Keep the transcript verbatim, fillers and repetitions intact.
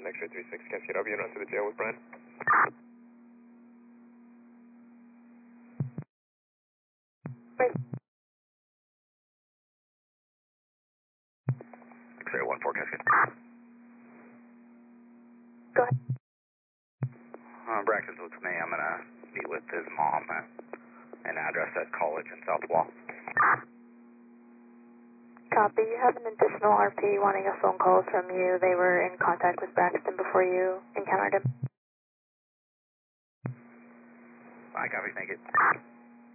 X-ray three six, Cascade over, you're not to the jail with Brian. Wait. X-ray one four, Cascade. Go ahead. Uh, Braxton's with me. I'm going to meet with his mom at an address at College in South Wall. Copy. You have an additional R P wanting a phone call from you. They were in contact with Braxton before you encountered him. I copy. Thank you.